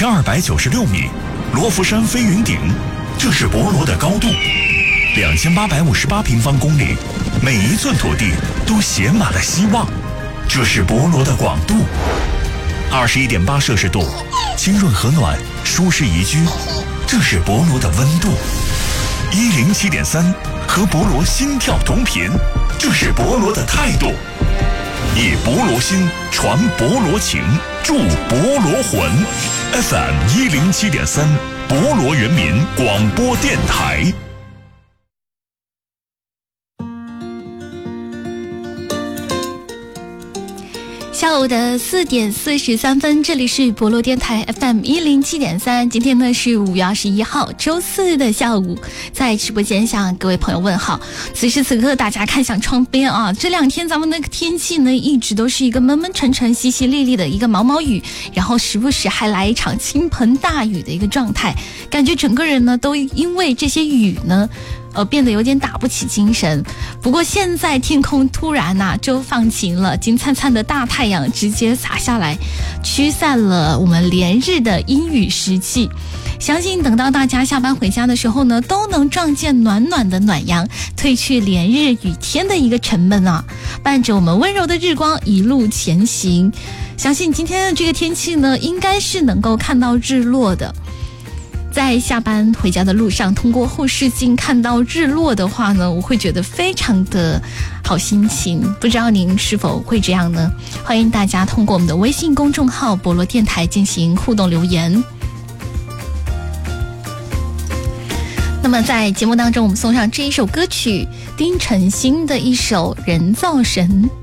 1296米，罗浮山飞云顶，这是博罗的高度；2858平方公里，每一寸土地都写满了希望，这是博罗的广度；21.8摄氏度，清润和暖，舒适宜居，这是博罗的温度；107.3，和博罗心跳同频，这是博罗的态度。以博罗心传博罗情，助博罗魂。FM 107.3，博罗人民广播电台。 下午的4点43分，这里是博罗电台 FM 107.3。今天呢是5月21号，周四的下午，在直播间向各位朋友问好。此时此刻，大家看向窗边啊，这2天咱们的天气呢，一直都是一个闷闷沉沉、淅淅沥沥的一个毛毛雨，然后时不时还来一场倾盆大雨的一个状态，感觉整个人呢都因为这些雨呢。变得有点打不起精神。不过现在天空突然就放晴了，金灿灿的大太阳直接洒下来，驱散了我们连日的阴雨湿气。相信等到大家下班回家的时候呢，都能撞见暖暖的暖阳，褪去连日雨天的一个沉闷啊，伴着我们温柔的日光一路前行。相信今天的这个天气呢，应该是能够看到日落的。在下班回家的路上，通过后视镜看到日落的话呢，我会觉得非常的好心情。不知道您是否会这样呢？欢迎大家通过我们的微信公众号博罗电台进行互动留言。那么在节目当中，我们送上这一首歌曲，丁程鑫的一首《人造神》。